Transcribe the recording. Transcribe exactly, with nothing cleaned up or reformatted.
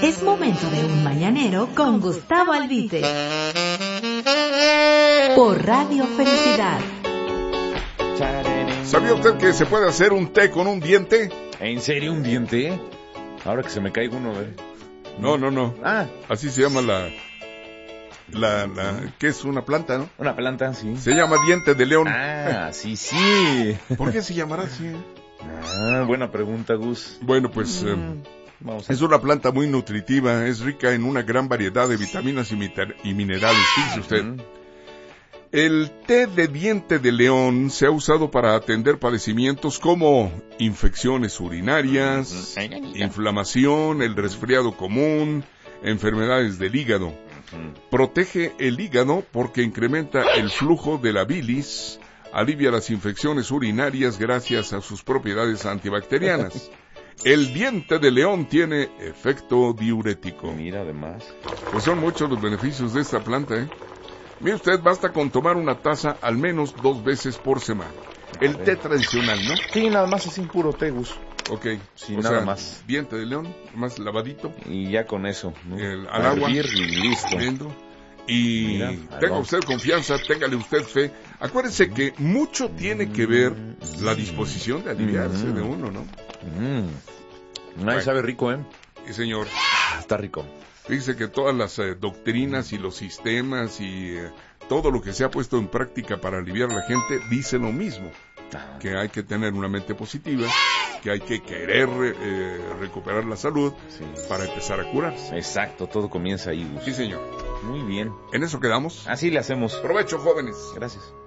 Es momento de un mañanero con Gustavo Albite. Por Radio Felicidad. ¿Sabía usted que se puede hacer un té con un diente? ¿En serio un diente? Ahora que se me caiga uno, ¿eh? No, no, no. Ah. Así se llama la... La, la... ¿Qué es? Una planta, ¿no? Una planta, sí. Se llama diente de león. Ah, sí, sí. ¿Por qué se llamará así? Ah, buena pregunta, Gus. Bueno, pues... Mm. Eh, Vamos a... Es una planta muy nutritiva, es rica en una gran variedad de vitaminas y, miter- y minerales, fíjese usted. Uh-huh. El té de diente de león se ha usado para atender padecimientos como infecciones urinarias, uh-huh. inflamación, el resfriado común, enfermedades del hígado. Uh-huh. Protege el hígado porque incrementa el flujo de la bilis, alivia las infecciones urinarias gracias a sus propiedades antibacterianas. El diente de león tiene efecto diurético. Mira, además. Pues son muchos los beneficios de esta planta, ¿eh? Mire usted, basta con tomar una taza al menos dos veces por semana. El té tradicional, ¿no? Sí, nada más es un puro té, Gus. Ok. Sí, o nada sea, más. Diente de león, más lavadito. Y ya con eso, ¿no? El, al agua. Y listo. Viendo. Y Mira, tenga usted confianza, téngale usted fe. Acuérdese que mucho tiene que ver la disposición de aliviarse mm. de uno, ¿no? Mm. Bueno, sabe rico, ¿eh? Sí, señor. Está rico. Fíjese que todas las eh, doctrinas y los sistemas y eh, todo lo que se ha puesto en práctica para aliviar a la gente dice lo mismo. Ah. Que hay que tener una mente positiva, que hay que querer eh, recuperar la salud sí. para empezar a curarse. Exacto, todo comienza ahí, Gus. Sí, señor. Muy bien. ¿En eso quedamos? Así le hacemos. Provecho, jóvenes. Gracias.